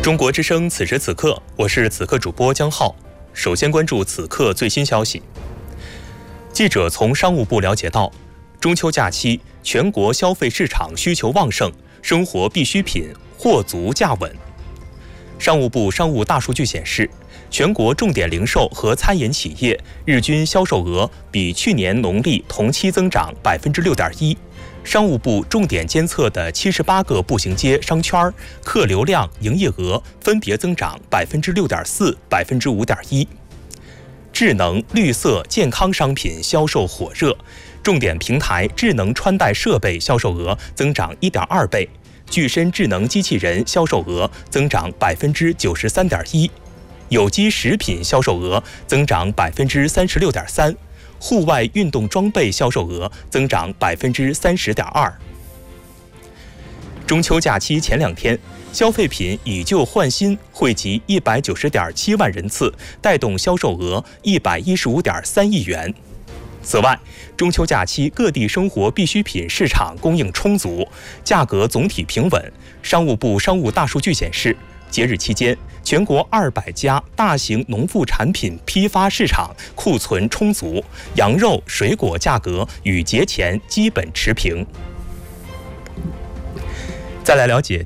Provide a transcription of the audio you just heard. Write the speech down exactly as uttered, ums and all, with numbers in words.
中国之声此时此刻，我是此刻主播江浩。首先关注此刻最新消息。记者从商务部了解到，中秋假期全国消费市场需求旺盛，生活必需品货足价稳。商务部商务大数据显示，全国重点零售和餐饮企业日均销售额比去年农历同期增长百分之六点一。商务部重点监测的七十八个步行街商圈客流量、营业额分别增长百分之六点四、百分之五点一。智能、绿色、健康商品销售火热，重点平台智能穿戴设备销售额增长一点二倍，具身智能机器人销售额增长百分之九十三点一，有机食品销售额增长百分之三十六点三。户外运动装备销售额增长百分之三十点二。中秋假期前两天，消费品以旧换新惠及一百九十点七万人次，带动销售额一百一十五点三亿元。此外，中秋假期各地生活必需品市场供应充足，价格总体平稳。商务部商务大数据显示，节日期间，全国二百家大型农副产品批发市场库存充足，羊肉、水果价格与节前基本持平。再来了解